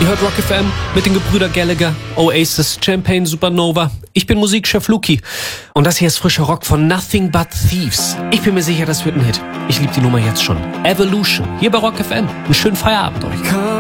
Ihr hört Rock FM mit den Gebrüder Gallagher, Oasis, Champagne Supernova. Ich bin Musikchef Luki. Und das hier ist frischer Rock von Nothing But Thieves. Ich bin mir sicher, das wird ein Hit. Ich liebe die Nummer jetzt schon. Evolution, hier bei Rock FM. Einen schönen Feierabend euch.